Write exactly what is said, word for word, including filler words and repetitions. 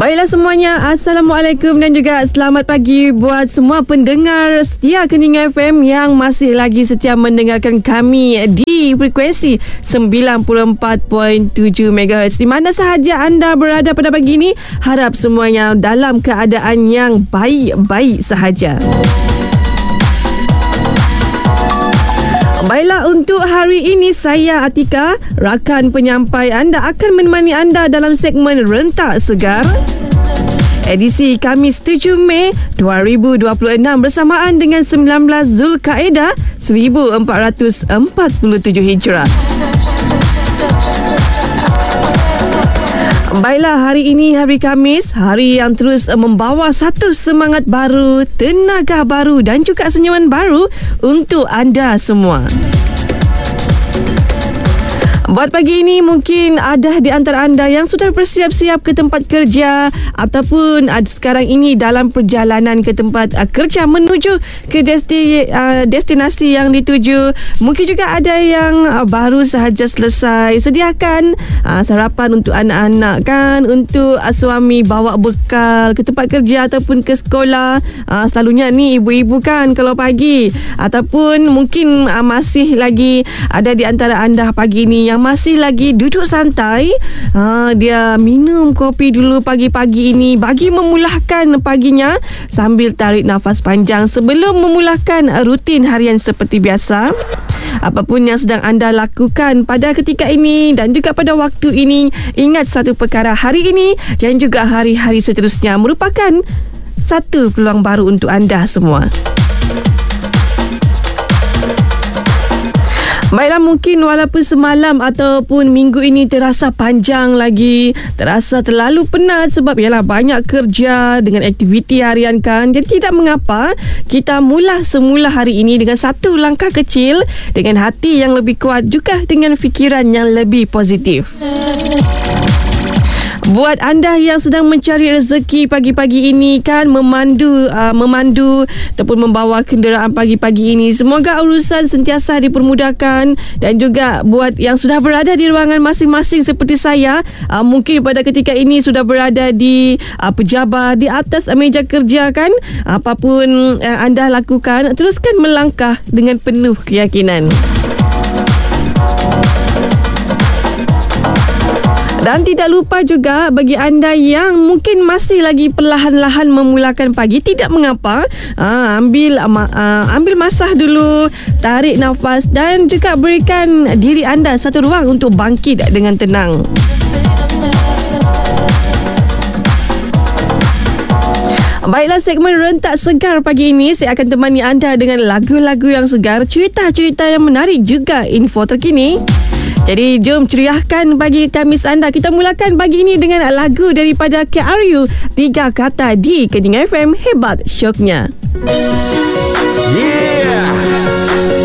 Baiklah semuanya, Assalamualaikum dan juga selamat pagi buat semua pendengar setia Kening F M yang masih lagi setia mendengarkan kami di frekuensi sembilan puluh empat perpuluhan tujuh megahertz. Di mana sahaja anda berada pada pagi ini, harap semuanya dalam keadaan yang baik-baik sahaja. Baiklah, untuk hari ini saya Atika, rakan penyampai anda, akan menemani anda dalam segmen Rentak Segar edisi Khamis tujuh Mei dua ribu dua puluh enam bersamaan dengan sembilan belas Zulkaedah seribu empat ratus empat puluh tujuh Hijrah. Baiklah, hari ini hari Khamis, hari yang terus membawa satu semangat baru, tenaga baru dan juga senyuman baru untuk anda semua. Buat pagi ini, mungkin ada di antara anda yang sudah bersiap-siap ke tempat kerja ataupun ada sekarang ini dalam perjalanan ke tempat uh, kerja menuju ke desti, uh, destinasi yang dituju. Mungkin juga ada yang uh, baru sahaja selesai. Sediakan uh, sarapan untuk anak-anak kan, untuk uh, suami bawa bekal ke tempat kerja ataupun ke sekolah. Uh, selalunya ni ibu-ibu kan kalau pagi, ataupun mungkin uh, masih lagi ada di antara anda pagi ini yang masih lagi duduk santai, ha, dia minum kopi dulu pagi-pagi ini bagi memulahkan paginya sambil tarik nafas panjang sebelum memulakan rutin harian seperti biasa. Apapun yang sedang anda lakukan pada ketika ini dan juga pada waktu ini, ingat satu perkara, hari ini dan juga hari-hari seterusnya merupakan satu peluang baru untuk anda semua. Baiklah, mungkin walaupun semalam ataupun minggu ini terasa panjang lagi, terasa terlalu penat sebab ialah banyak kerja dengan aktiviti harian kan. Jadi tidak mengapa kita mula semula hari ini dengan satu langkah kecil, dengan hati yang lebih kuat juga dengan fikiran yang lebih positif. Buat anda yang sedang mencari rezeki pagi-pagi ini kan, memandu uh, memandu ataupun membawa kenderaan pagi-pagi ini, semoga urusan sentiasa dipermudahkan. Dan juga buat yang sudah berada di ruangan masing-masing seperti saya, uh, mungkin pada ketika ini sudah berada di uh, pejabat di atas meja kerja kan, apapun yang anda lakukan, teruskan melangkah dengan penuh keyakinan. Dan tidak lupa juga bagi anda yang mungkin masih lagi perlahan-lahan memulakan pagi, tidak mengapa, ha, ambil uh, ambil masa dulu, tarik nafas dan juga berikan diri anda satu ruang untuk bangkit dengan tenang. Baiklah, segmen Rentak Segar pagi ini saya akan temani anda dengan lagu-lagu yang segar, cerita-cerita yang menarik juga info terkini. Jadi jom ceriahkan pagi Khamis anda. Kita mulakan pagi ini dengan lagu daripada K R U, Tiga Kata di Kening F M, hebat syoknya.